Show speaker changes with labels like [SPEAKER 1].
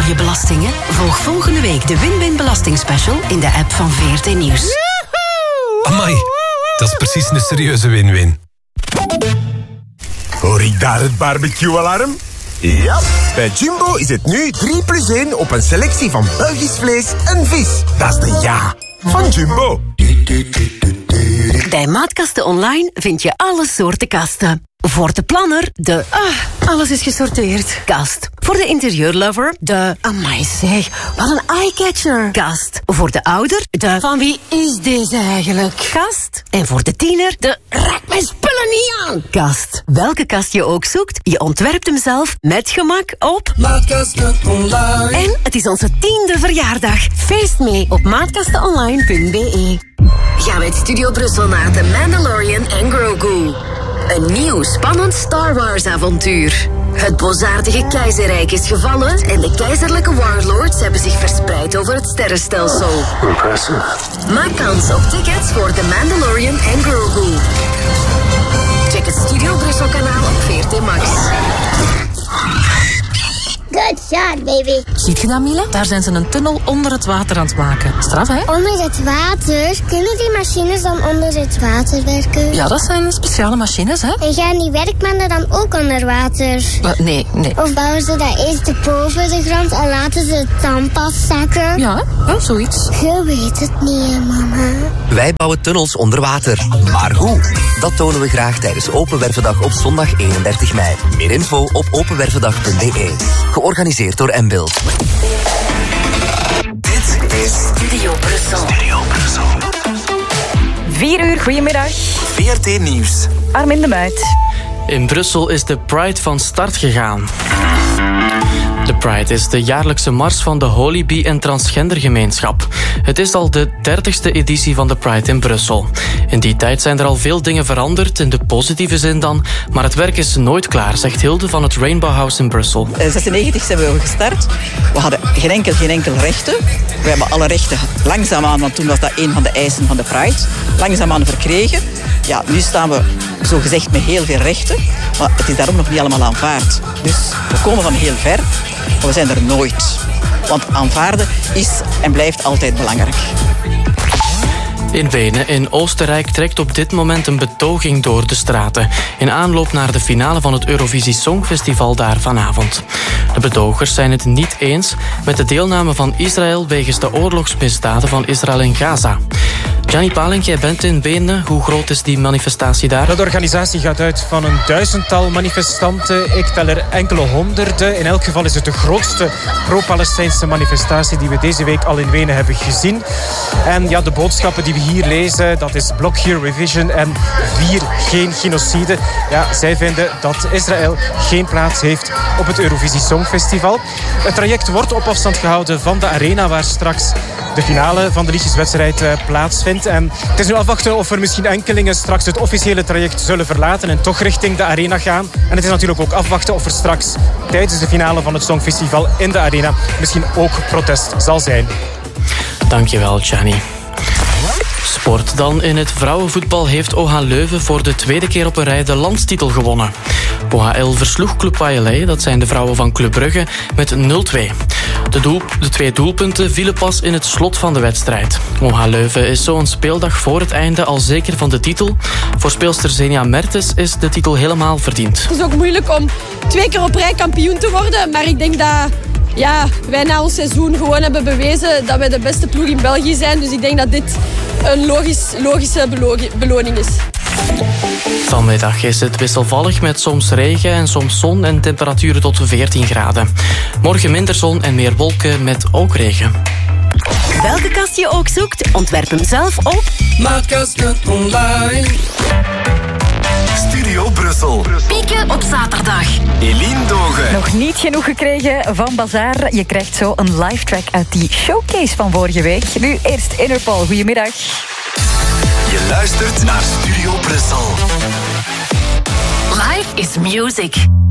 [SPEAKER 1] je belastingen? Volg volgende week de Win-Win Belastingspecial in de app van VRT Nieuws.
[SPEAKER 2] Amai, dat is precies een serieuze win-win.
[SPEAKER 3] Hoor ik daar het barbecue-alarm? Ja, bij Jumbo is het nu 3+1 op een selectie van Belgisch vlees en vis. Dat is de ja van Jumbo.
[SPEAKER 1] Bij Maatkasten Online vind je alle soorten kasten. Voor de planner, alles is gesorteerd. Kast. Voor de interieurlover, de... Amai zeg, wat een eyecatcher. Kast. Voor de ouder, de... Van wie is deze eigenlijk? Kast. En voor de tiener, de... Raak mijn spullen niet aan. Kast. Welke kast je ook zoekt, je ontwerpt hem zelf met gemak op...
[SPEAKER 4] Maatkasten Online.
[SPEAKER 1] En het is onze 10e verjaardag. Feest mee op maatkastenonline.be. Ga met Studio Brussel naar The Mandalorian en Grogu. Een nieuw, spannend Star Wars-avontuur. Het boosaardige keizerrijk is gevallen en de keizerlijke warlords hebben zich verspreid over het sterrenstelsel.
[SPEAKER 4] Impressive.
[SPEAKER 1] Maak kans op tickets voor The Mandalorian en Grogu. Check het Studio Brussel-kanaal op VRT Max.
[SPEAKER 5] Good shot, baby.
[SPEAKER 6] Ziet je dat, Mila? Daar zijn ze een tunnel onder het water aan het maken. Straf, hè?
[SPEAKER 5] Onder het water? Kunnen die machines dan onder het water werken?
[SPEAKER 6] Ja, dat zijn speciale machines, hè?
[SPEAKER 5] En gaan die werkmannen dan ook onder water?
[SPEAKER 6] Nee.
[SPEAKER 5] Of bouwen ze dat eerst boven de grond en laten ze het dan pas zakken?
[SPEAKER 6] Ja, zoiets.
[SPEAKER 5] Je weet het niet, hè, mama.
[SPEAKER 7] Wij bouwen tunnels onder water. Maar hoe? Dat tonen we graag tijdens Open Wervendag op zondag 31 mei. Meer info op openwervendag.be. Georganiseerd door Mbuild.
[SPEAKER 1] Dit is Studio Brussel.
[SPEAKER 8] 4 uur, goedemiddag.
[SPEAKER 7] VRT Nieuws.
[SPEAKER 8] Armin de Muit.
[SPEAKER 9] In Brussel is de Pride van start gegaan. De Pride is de jaarlijkse mars van de Holy Bee en transgendergemeenschap. Het is al de 30ste editie van de Pride in Brussel. In die tijd zijn er al veel dingen veranderd, in de positieve zin dan, maar het werk is nooit klaar, zegt Hilde van het Rainbow House in Brussel.
[SPEAKER 10] In 1996 zijn we gestart. We hadden geen enkel rechten. We hebben alle rechten langzaamaan, want toen was dat een van de eisen van de Pride, langzaamaan verkregen. Ja, nu staan we zogezegd met heel veel rechten, maar het is daarom nog niet allemaal aanvaard. Dus we komen van heel ver, maar we zijn er nooit. Want aanvaarden is en blijft altijd belangrijk.
[SPEAKER 9] In Wenen in Oostenrijk trekt op dit moment een betoging door de straten, in aanloop naar de finale van het Eurovisie Songfestival daar vanavond. De betogers zijn het niet eens met de deelname van Israël wegens de oorlogsmisdaden van Israël in Gaza. Gianni Palink, jij bent in Wenen. Hoe groot is die manifestatie daar?
[SPEAKER 11] De organisatie gaat uit van een 1000-tal manifestanten. Ik tel er enkele honderden. In elk geval is het de grootste pro-Palestijnse manifestatie die we deze week al in Wenen hebben gezien. En ja, de boodschappen die we hier lezen, dat is Block Here Revision en 4 geen genocide. Ja, zij vinden dat Israël geen plaats heeft op het Eurovisie Songfestival. Het traject wordt op afstand gehouden van de arena waar straks de finale van de liedjeswedstrijd plaatsvindt. En het is nu afwachten of er misschien enkelingen straks het officiële traject zullen verlaten en toch richting de arena gaan. En het is natuurlijk ook afwachten of er straks tijdens de finale van het Songfestival in de arena misschien ook protest zal zijn.
[SPEAKER 9] Dankjewel, Gianni. Sport dan. In het vrouwenvoetbal heeft OH Leuven voor de tweede keer op een rij de landstitel gewonnen. OHL versloeg Club Waillet, dat zijn de vrouwen van Club Brugge, met 0-2. De 2 doelpunten vielen pas in het slot van de wedstrijd. OH Leuven is zo een speeldag voor het einde al zeker van de titel. Voor speelster Zenia Mertens is de titel helemaal verdiend.
[SPEAKER 12] Het is ook moeilijk om 2 keer op rij kampioen te worden, maar ik denk dat wij na ons seizoen gewoon hebben bewezen dat wij de beste ploeg in België zijn. Dus ik denk dat dit een logische beloning is.
[SPEAKER 9] Vanmiddag is het wisselvallig met soms regen en soms zon en temperaturen tot 14 graden. Morgen minder zon en meer wolken met ook regen.
[SPEAKER 1] Welke kast je ook zoekt, ontwerp hem zelf op
[SPEAKER 4] Maatkasten Online.
[SPEAKER 7] Studio Brussel.
[SPEAKER 1] Pieken op zaterdag.
[SPEAKER 7] Eline Dogen.
[SPEAKER 8] Nog niet genoeg gekregen van Bazaar. Je krijgt zo een live track uit die showcase van vorige week. Nu eerst Interpol. Goedemiddag.
[SPEAKER 7] Je luistert naar Studio Brussel.
[SPEAKER 1] Life is music.